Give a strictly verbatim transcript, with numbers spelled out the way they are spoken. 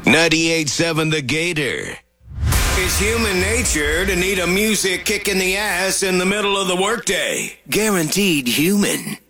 ninety-eight point seven The Gator. It's human nature to need a music kick in the ass in the middle of the workday. Guaranteed human.